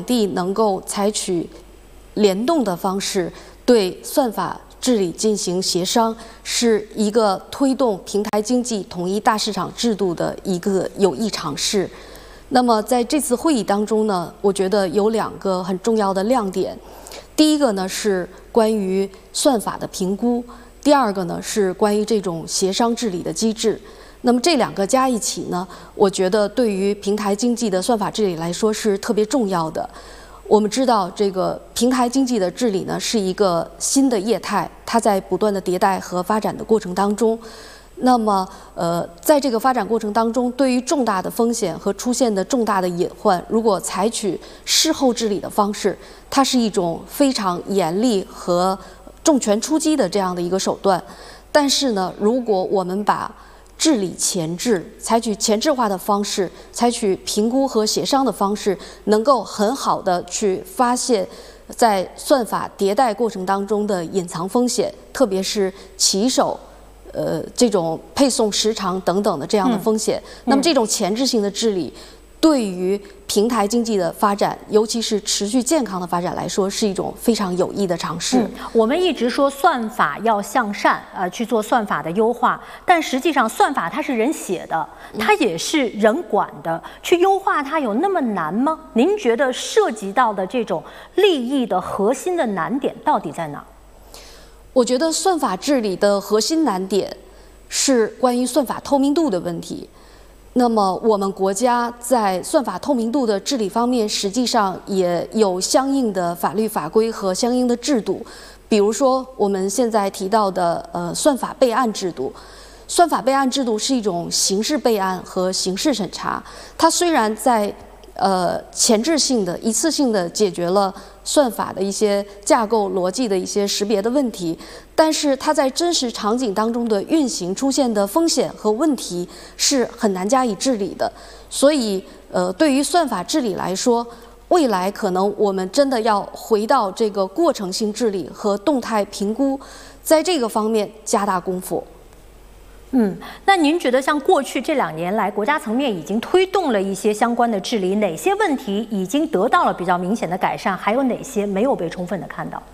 两地能够采取联动的方式对算法治理进行协商，是一个推动平台经济统一大市场制度的一个有益尝试。那么在这次会议当中呢，我觉得有2个很重要的亮点。第一个呢是关于算法的评估，第二个呢是关于这种协商治理的机制。那么这2个加一起呢，我觉得对于平台经济的算法治理来说是特别重要的。我们知道，这个平台经济的治理呢是一个新的业态，它在不断的迭代和发展的过程当中。那么，在这个发展过程当中，对于重大的风险和出现的重大的隐患，如果采取事后治理的方式，它是一种非常严厉和重拳出击的这样的一个手段。但是呢，如果我们把治理前置，采取前置化的方式，采取评估和协商的方式，能够很好的去发现在算法迭代过程当中的隐藏风险，特别是骑手这种配送时长等等的这样的风险。那么这种前置性的治理对于平台经济的发展，尤其是持续健康的发展来说，是一种非常有益的尝试。 我们一直说算法要向善，去做算法的优化，但实际上算法它是人写的，它也是人管的，去优化它有那么难吗？您觉得涉及到的这种利益的核心的难点到底在哪？ 我觉得算法治理的核心难点是关于算法透明度的问题。那么我们国家在算法透明度的治理方面，实际上也有相应的法律法规和相应的制度。比如说我们现在提到的算法备案制度。算法备案制度是一种刑事备案和刑事审查，它虽然在前置性的一次性的解决了算法的一些架构逻辑的一些识别的问题，但是它在真实场景当中的运行出现的风险和问题是很难加以治理的。所以对于算法治理来说，未来可能我们真的要回到这个过程性治理和动态评估，在这个方面加大功夫。 那您觉得像过去这2年来，国家层面已经推动了一些相关的治理，哪些问题已经得到了比较明显的改善，还有哪些没有被充分的看到？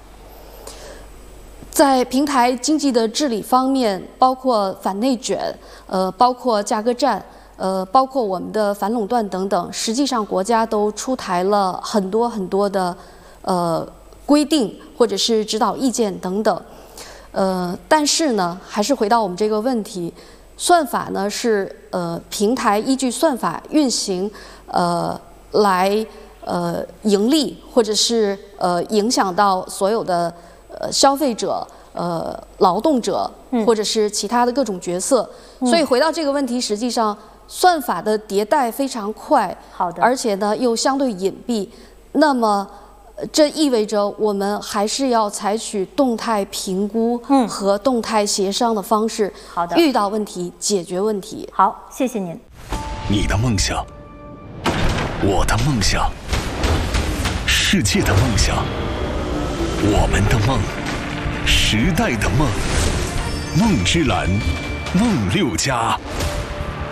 在平台经济的治理方面，包括反内卷，包括价格战，包括我们的反垄断等等，实际上国家都出台了很多的规定或者是指导意见等等。但是呢，还是回到我们这个问题，算法呢是平台依据算法运行来盈利，或者是影响到所有的消费者、劳动者或者是其他的各种角色。所以回到这个问题，实际上算法的迭代非常快， 好的， 而且呢又相对隐蔽。那么这意味着我们还是要采取动态评估和动态协商的方式， 好的， 遇到问题解决问题。 好，谢谢您。 你的梦想，我的梦想，世界的梦想，我们的梦，时代的梦，梦之蓝，梦6+。